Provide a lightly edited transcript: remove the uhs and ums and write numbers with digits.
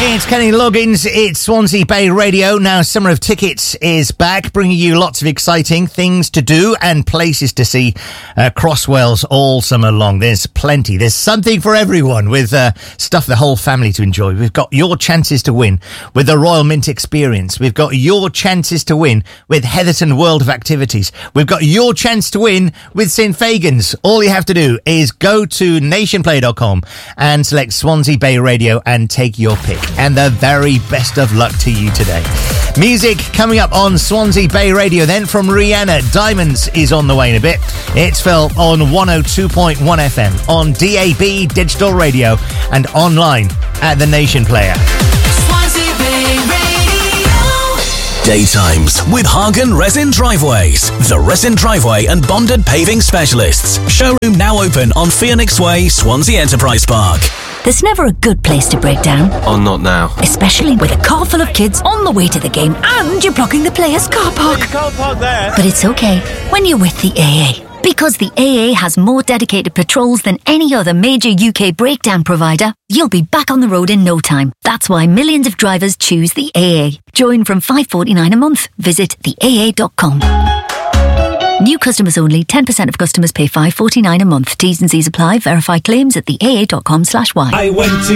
It's Kenny Loggins, it's Swansea Bay Radio. Now, Summer of Tickets is back, bringing you lots of exciting things to do and places to see across Wales all summer long. There's plenty. There's something for everyone with stuff the whole family to enjoy. We've got your chances to win with the Royal Mint Experience. We've got your chances to win with Heatherton World of Activities. We've got your chance to win with St Fagans. All you have to do is go to nationplay.com and select Swansea Bay Radio and take your pick. And the very best of luck to you today. Music coming up on Swansea Bay Radio then from Rihanna. Diamonds is on the way in a bit. It's felt on 102.1 FM, on DAB Digital Radio and online at the Nation Player. Swansea Bay Radio. Daytimes with Hagen Resin Driveways, the resin driveway and bonded paving specialists. Showroom now open on Phoenix Way, Swansea Enterprise Park. There's never a good place to break down. Oh, not now. Especially with a car full of kids on the way to the game and you're blocking the players' car park. You can't park there. But it's okay when you're with the AA. Because the AA has more dedicated patrols than any other major UK breakdown provider, you'll be back on the road in no time. That's why millions of drivers choose the AA. Join from $5.49 a month. Visit theaa.com. New customers only. 10% of customers pay $5.49 a month. T's and C's apply. Verify claims at theaa.com/y. I went to